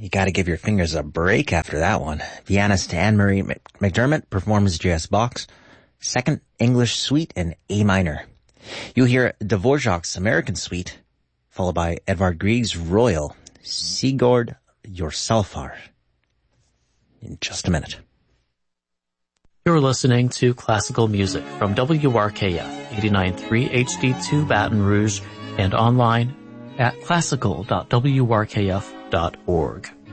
You gotta give your fingers a break after that one. Pianist Anne-Marie McDermott performs J.S. Bach's Second English Suite in A minor. You'll hear Dvorak's American Suite, followed by Edvard Grieg's Royal, Sigurd Jorsalfar, in just a minute. You're listening to classical music from WRKF 89.3 HD2 Baton Rouge and online at classical.wrkf.org.